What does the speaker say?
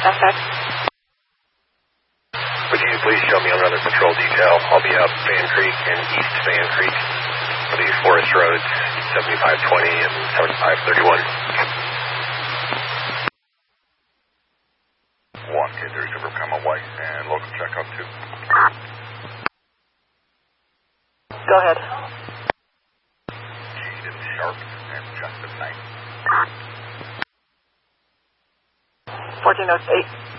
FX. Would you please show me another patrol detail? I'll be up Fan Creek and East Fan Creek for the Forest Roads, 7520 and 7531. 1K30 Super Comma White and local checkout 2. Go ahead. Jaden Sharp and Justin Knight. 1408.